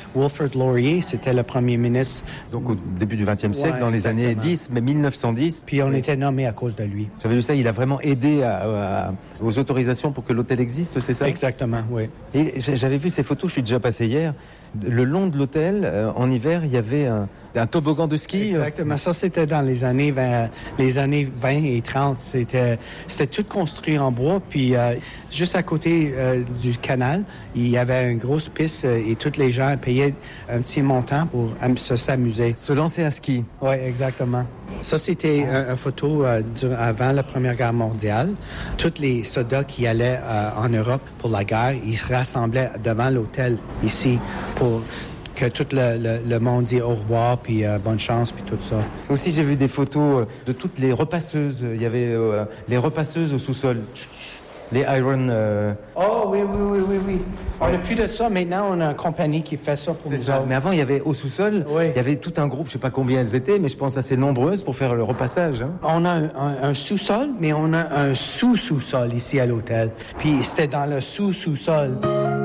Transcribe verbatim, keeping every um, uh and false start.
Wilfrid Laurier, c'était le premier ministre. Donc au début du vingtième siècle, Ouais, dans les exactement. années dix, mais mille neuf cent dix. Puis on était nommé à cause de lui. J'avais vu ça, il a vraiment aidé à, à, aux autorisations pour que l'hôtel existe, c'est ça? Exactement, oui. Et j'avais vu ces photos, je suis déjà passé hier. Le long de l'hôtel, euh, en hiver, il y avait un, un toboggan de ski. Exactement. Ça, c'était dans les années vingt, les années vingt et trente. C'était, c'était tout construit en bois. Puis, euh, juste à côté euh, du canal, il y avait une grosse piste euh, et tous les gens payaient un petit montant pour am- se s'amuser. Se lancer à ski. Oui, exactement. Ça, c'était une photo euh, du- avant la Première Guerre mondiale. Tous les soldats qui allaient euh, en Europe pour la guerre, ils se rassemblaient devant l'hôtel ici pour que tout le, le, le monde dise au revoir, puis euh, bonne chance, puis tout ça. Aussi, j'ai vu des photos de toutes les repasseuses. Il y avait euh, les repasseuses au sous-sol. Les Iron... Euh... Oh oui, oui, oui, oui, oui. On n'a plus de ça. Maintenant, on a une compagnie qui fait ça pour C'est nous ça. autres. Mais avant, il y avait au sous-sol, Oui. il y avait tout un groupe, je sais pas combien elles étaient, mais je pense assez nombreuses pour faire le repassage. Hein. On a un, un, un sous-sol, mais on a un sous-sous-sol ici à l'hôtel. Puis c'était dans le sous-sous-sol.